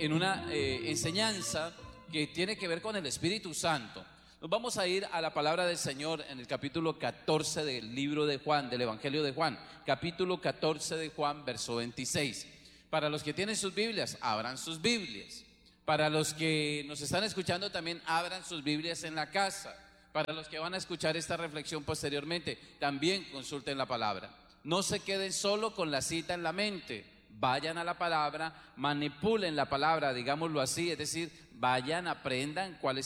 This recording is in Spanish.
en una enseñanza que tiene que ver con el Espíritu Santo. Nos vamos a ir a la palabra del Señor en el capítulo 14 del libro de Juan, del Evangelio de Juan, capítulo 14 de Juan, verso 26. Para los que tienen sus Biblias, abran sus Biblias. Para los que nos están escuchando también, abran sus Biblias en la casa. Para los que van a escuchar esta reflexión posteriormente, también consulten la palabra. No se queden solo con la cita en la mente. Vayan a la palabra, manipulen la palabra, digámoslo así, es decir, vayan, aprendan cuál es